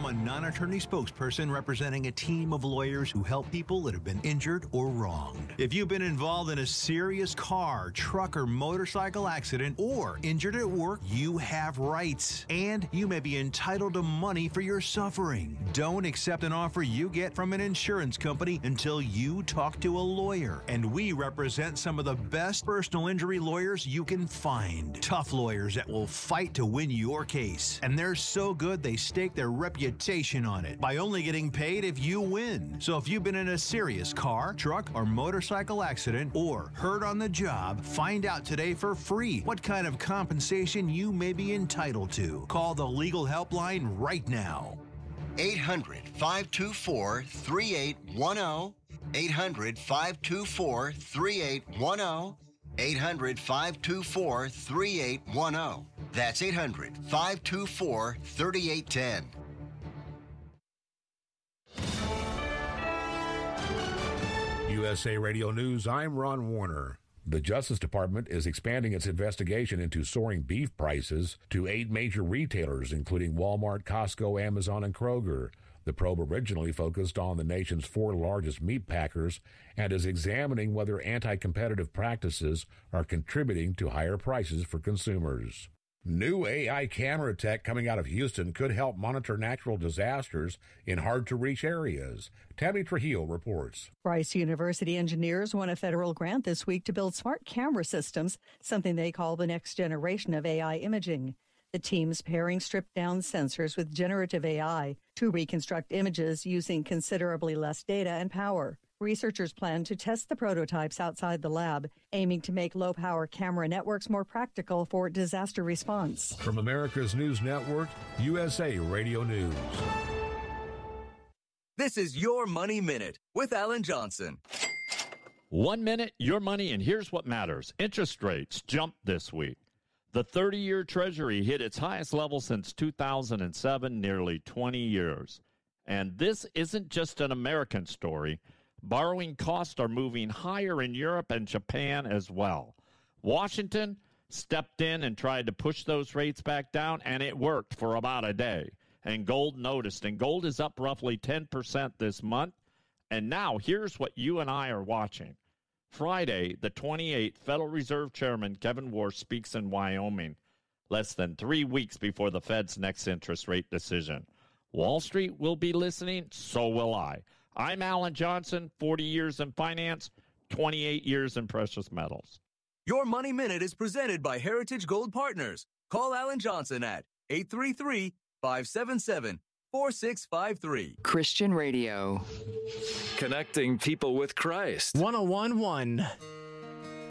become a non-attorney spokesperson representing a team of lawyers who help people that have been injured or wronged. If you've been involved in a serious car, truck, or motorcycle accident or injured at work, you have rights, and you may be entitled to money for your suffering. Don't accept an offer you get from an insurance company until you talk to a lawyer. And we represent some of the best personal injury lawyers you can find. Tough lawyers that will fight to win your case. And they're so good they stake their reputation on it by only getting paid if you win. So if you've been in a serious car, truck, or motorcycle accident or hurt on the job, find out today for free what kind of compensation you may be entitled to. Call the legal helpline right now. 800-524-3810. 800-524-3810. 800-524-3810. That's 800-524-3810. USA Radio News, I'm Ron Warner. The Justice Department is expanding its investigation into soaring beef prices to 8 major retailers, including Walmart, Costco, Amazon, and Kroger. The probe originally focused on the nation's 4 largest meat packers and is examining whether anti-competitive practices are contributing to higher prices for consumers. New AI camera tech coming out of Houston could help monitor natural disasters in hard-to-reach areas. Tammy Trujillo reports. Rice University engineers won a federal grant this week to build smart camera systems, something they call the next generation of AI imaging. The team's pairing stripped-down sensors with generative AI to reconstruct images using considerably less data and power. Researchers plan to test the prototypes outside the lab, aiming to make low-power camera networks more practical for disaster response. From America's News Network, USA Radio News. This is Your Money Minute with Alan Johnson. 1 minute, your money, and here's what matters. Interest rates jumped this week. The 30-year Treasury hit its highest level since 2007, nearly 20 years. And this isn't just an American story. Borrowing costs are moving higher in Europe and Japan as well. Washington stepped in and tried to push those rates back down, and it worked for about a day. And gold noticed, and gold is up roughly 10% this month. And now here's what you and I are watching. Friday, the 28th, Federal Reserve Chairman Kevin Warsh speaks in Wyoming, less than 3 weeks before the Fed's next interest rate decision. Wall Street will be listening, so will I. I'm Alan Johnson, 40 years in finance, 28 years in precious metals. Your Money Minute is presented by Heritage Gold Partners. Call Alan Johnson at 833-577-4653. Christian Radio. Connecting people with Christ. 101.1